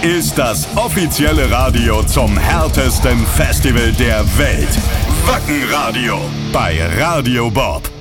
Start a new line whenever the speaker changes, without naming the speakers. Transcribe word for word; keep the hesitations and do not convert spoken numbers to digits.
ist das offizielle Radio zum härtesten Festival der Welt. Wacken Radio bei Radio Bob.